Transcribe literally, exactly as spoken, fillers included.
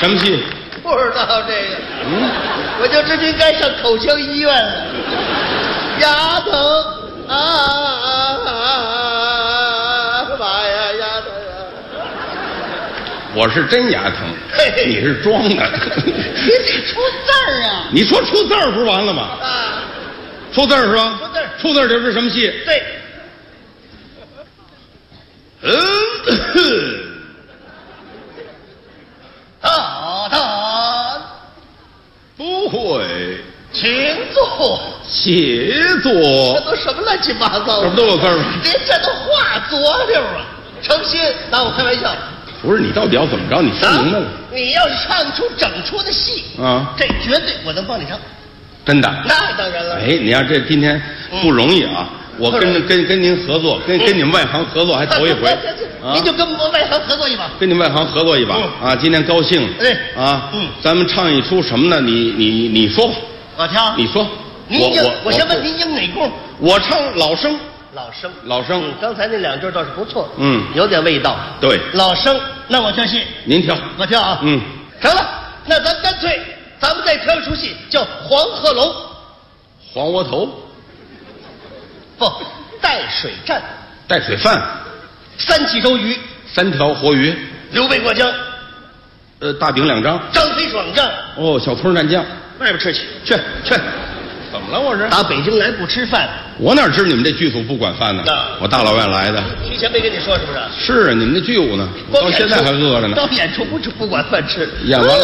什么戏？ 不知道这个。 嗯， 我就知您该上口腔医院了。牙疼啊啊啊！妈呀，牙疼啊！ 我是真牙疼， 嘿你是装的。 你得出字儿啊！ 你说出字儿不是完了吗？ 啊， 出字儿是吧？ 出字儿出字儿就是什么戏？ 对。 嗯， 大胆， 不会， 请坐。 写这作， 都什么乱七八糟的？ 这不都有字儿吗？ 您这都话佐料啊！诚心拿我开玩笑。 不是，你到底要怎么着？你说明白了？ 你要是唱出整出的戏啊， 这绝对我能帮你唱。 真的？ 那当然了。 哎，你看这今天不容易啊！我跟跟跟您合作，跟跟你们外行合作还头一回，啊您就跟我外行合作一把。 跟你们外行合作一把啊！今天高兴， 对啊， 嗯， 咱们唱一出什么呢？你你你说吧， 我挑。 你说， 您应我我我先问您应哪功？ 我唱老生， 老生。 老生， 嗯，刚才那两句倒是不错， 嗯， 有点味道。 对， 老生，那我挑戏。 您挑， 我挑啊。 嗯， 成了，那咱干脆咱们再挑一出戏，叫《黄鹤楼》。 黄窝头， 不，带水战， 带水饭， 三起周瑜， 三条活鱼， 刘备过江， 呃，大饼两张， 张飞爽战。 哦，小葱蘸酱， 外边吃去。 去去，怎么了？我这打北京来不吃饭， 我哪知你们这剧组不管饭呢？ 啊我大老远来的。 提前没跟你说是不是？ 是啊，你们那剧务呢？我到现在还饿着呢。 到演出不吃不管饭吃， 演完了。